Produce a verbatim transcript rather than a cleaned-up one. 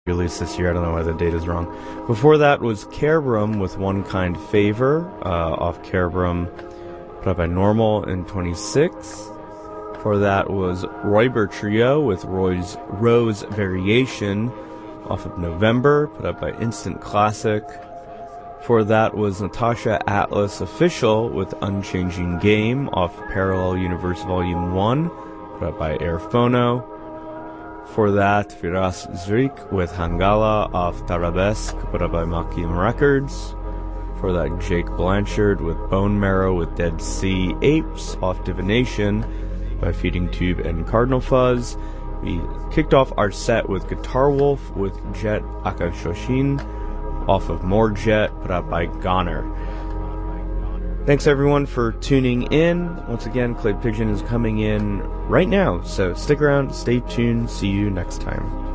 released this year. I don't know why the date is wrong. Before that was Cerbrum with One Kind Favor, uh, off Cerbrum, put out by Normal in twenty-six. Before that was Räuber Trio with Roy's Rose Variation, off of November, put out by Instant Classic. Before that was Natasha Atlas Official with Unchanging Game, off Parallel Universe Volume one, put out by Airphono. For that, Firas Zrik with Hangala off Tarabesque, put out by Makim Records. For that, Jake Blanchard with Bone Marrow with Dead Sea Apes off Divination by Feeding Tube and Cardinal Fuzz. We kicked off our set with Guitar Wolf with Jet Akashoshin off of More Jet, put out by Goner. Thanks everyone for tuning in. Once again, Clay Pigeon is coming in right now, so stick around, stay tuned, see you next time.